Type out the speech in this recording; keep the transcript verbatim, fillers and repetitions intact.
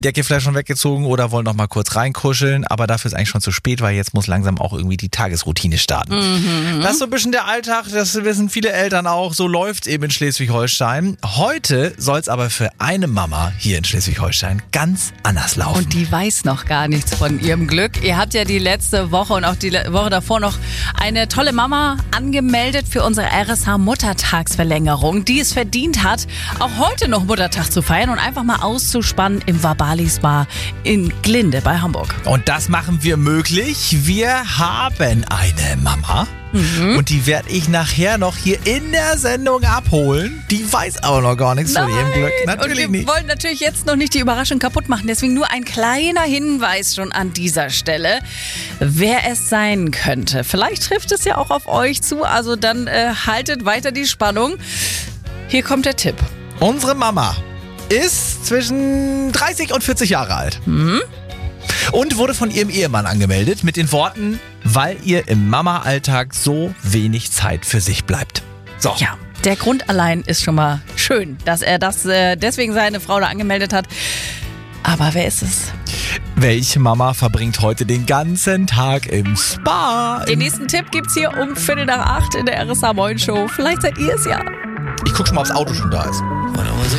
Decke vielleicht schon weggezogen oder wollen noch mal kurz reinkuscheln, aber dafür ist eigentlich schon zu spät, weil jetzt muss langsam auch irgendwie die Tagesroutine starten. Mhm. Das ist so ein bisschen der Alltag, das wissen viele Eltern auch, so läuft eben in Schleswig-Holstein. Heute soll es aber für eine Mama hier in Schleswig-Holstein ganz anders laufen. Und die weiß noch gar nichts von ihrem Glück. Ihr habt ja die letzte Woche und auch die Woche davor noch eine tolle Mama angemeldet für unsere R S H-Muttertagsverlängerung, die es verdient hat, auch heute noch Muttertag zu feiern und einfach mal auszuspannen im Vabali Spa in Glinde bei Hamburg. Und das machen wir möglich. Wir haben eine Mama. Mhm. Und die werde ich nachher noch hier in der Sendung abholen. Die weiß aber noch gar nichts Nein. von ihrem Glück. Natürlich und wir nicht. wollen natürlich jetzt noch nicht die Überraschung kaputt machen. Deswegen nur ein kleiner Hinweis schon an dieser Stelle, wer es sein könnte. Vielleicht trifft es ja auch auf euch zu. Also dann äh, haltet weiter die Spannung. Hier kommt der Tipp. Unsere Mama ist zwischen dreißig und vierzig Jahre alt. Mhm. Und wurde von ihrem Ehemann angemeldet mit den Worten, weil ihr im Mama-Alltag so wenig Zeit für sich bleibt. So. Ja, der Grund allein ist schon mal schön, dass er das äh, deswegen seine Frau da angemeldet hat. Aber wer ist es? Welche Mama verbringt heute den ganzen Tag im Spa? Den nächsten Tipp gibt's hier um Viertel nach acht in der R S H Morning Show. Vielleicht seid ihr es ja. Ich guck schon mal, ob das Auto schon da ist.